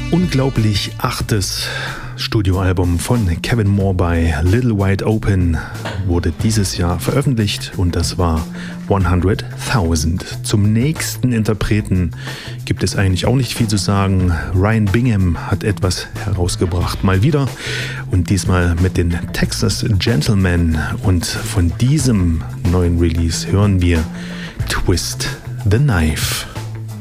Unglaublich 8. Studioalbum von Kevin Moore bei Little Wide Open wurde dieses Jahr veröffentlicht und das war 100,000. Zum nächsten Interpreten gibt es eigentlich auch nicht viel zu sagen. Ryan Bingham hat etwas herausgebracht, mal wieder, und diesmal mit den Texas Gentlemen, und von diesem neuen Release hören wir Twist the Knife.